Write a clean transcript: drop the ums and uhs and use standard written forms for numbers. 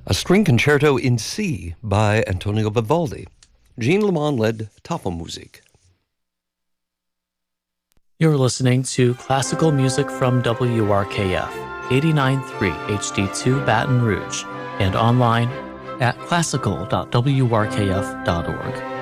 A string concerto in C by Antonio Vivaldi. Jean Lemon led Tafelmusik. You're listening to classical music from WRKF 89.3 HD2 Baton Rouge and online at classical.wrkf.org.